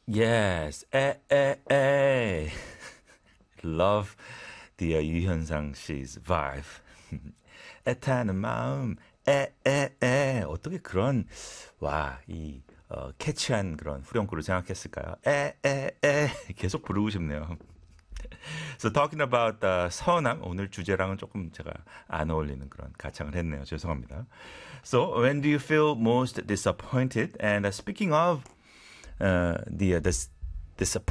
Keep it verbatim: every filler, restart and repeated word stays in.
Yes, 에, 에, 에. Love the uh, 유현상 씨's vibe. 애타는 마음, 에, 에, 에. 어떻게 그런, 와, 이, 어, 캐치한 그런 후렴구를 생각했을까요? 에, 에, 에. 계속 부르고 싶네요. So talking about uh, 서운함, 오늘 주제랑은 조금 제가 안 어울리는 그런 가창을 했네요. 죄송합니다. So when do you feel most disappointed? And uh, speaking of uh, the, uh, this disappointment,